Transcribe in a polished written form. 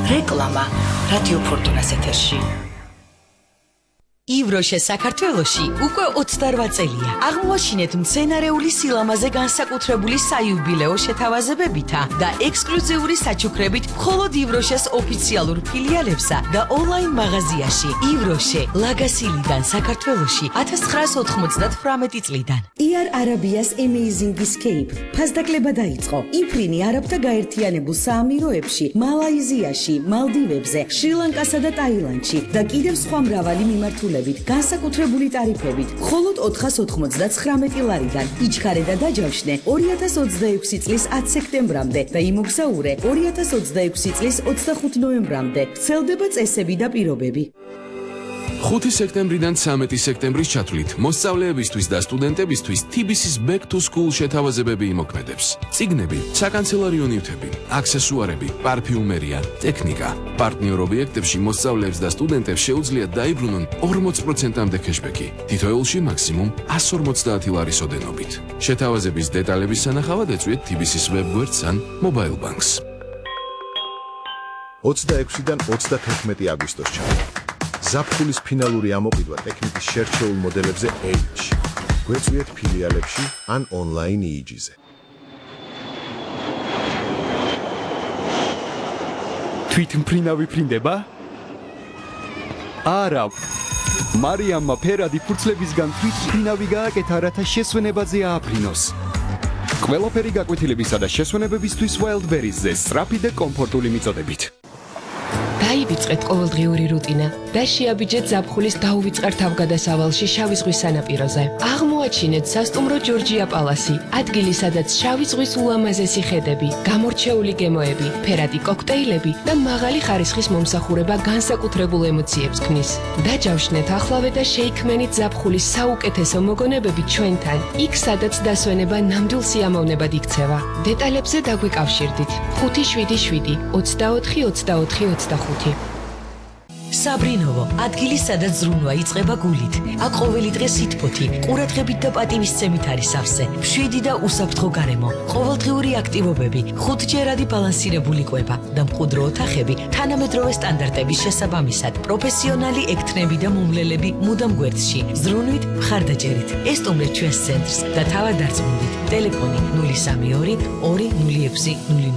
რეკლამა რადიო ფორტუნას ეთერში. ივროშე საქართველოში უკვე 28 წელია. აღმოაჩინეთ მცენარეული სილამაზე განსაკუთრებული საიუბილეო შეთავაზებებითა და ექსკლუზიური საჩუქრებით მხოლოდ ივროშეს ოფიციალურ ფილიალებსა და ონლაინ მაღაზიაში. ივროშე ლაგასილიდან საქართველოში 1998 წლიდან. Air Arabia's Amazing Escape ფასდაკლება დაიწყო. იფრინი არაბთა გაერთიანებულ საამიროებში, მალაიზიაში, მალდივებზე, შრი-ლანკასა და ტაილანდში და კიდევ სხვა მრავალი მიმართულებით. განსაკუთრებული ტარიფებით, მხოლოდ 499 ლარიდან. იჩქარე და დაჯავშნე 2026 წლის 10 სექტემბრამდე და იმოგზაურე 2026 წლის 25 ნოემბრამდე. ვრცელდება წესები და პირობები. 5 სექტემბრიდან 13 სექტემბრის ჩათვლით მოსწავლეებისთვის და სტუდენტებისთვის TBC-ს Back to School შეთავაზებები იმოქმედებს. წიგნები, საკანცელარიო ნივთები, აქსესუარები, პარფიუმერია, ტექნიკა. პარტნიორ ობიექტებში მოსწავლეებს და სტუდენტებს შეუძლიათ დაიბრუნონ 40%-მდე cashback-ი, თითოეულში მაქსიმუმ 150 ლარის ოდენობით. შეთავაზების დეტალების სანახავად ეწვიეთ TBC-ს web-გვერდს ან mobile banks. 26-დან 31 აგვისტოს ჩათვლით. ზაფხულის ფინალური ამოყიდვა ტექნიკის შერჩეულ მოდელებზე H. გვეწვიეთ ფილიალებში ან ონლაინ EEG-ზე. თვითმფრინავი ფრინდება? არა. მარიამმა ფერადი ფურცლებისგან თვითმფრინავი გააკეთა, რათა შესვენებაზე ააფრინოს. ყველაფერი გაკვეთილებისა და შესვენებებისთვის Wildberries-ზე სწრაფი და კომფორტული მიწოდებით. დაივიწყეთ ყოველდღიური რუტინა და შეაბიჯეთ ზაფხულის დაუვიწყარ თავგადასავალში შავი ზღვის სანაპიროზე. აღმოაჩინეთ სასტუმრო ჯორჯია პალასი, ადგილი სადაც შავი ზღვის ულამაზესი ხედები, გამორჩეული გემოები, ფერადი კოქტეილები და მაღალი ხარისხის მომსახურება განსაკუთრებულ ემოციებს ქმნის. დაჯავშნეთ ახლავე და შეიქმნით ზაფხულის საუკეთესო მოგონებები ჩვენთან, იქ სადაც დასვენება ნამდვილ სიამოვნებად იქცევა. დეტალებზე დაგვიკავშირდით 577 24 24 25. საბრინოვო, ადგილი სადაც ზრუნვა იწყება გულით. აქ ყოველი დღე სითბოთი, ყურადღებით და პატივისცემით არის სავსე, მშვიდი და უსაფრთხო გარემო, ყოველდღიური აქტივობები, 5ჯერადი ბალანსირებული კვება და მყუდრო ოთახები თანამედროვე სტანდარტების შესაბამისად. პროფესიონალი ექთნები და მომლელები მუდამ გვერდში. ზრუნვით, მხარდაჭერით. ესტუმრეთ ჩვენს ცენტრს და თავად დარწმუნდით. ტელეფონი 032 206 00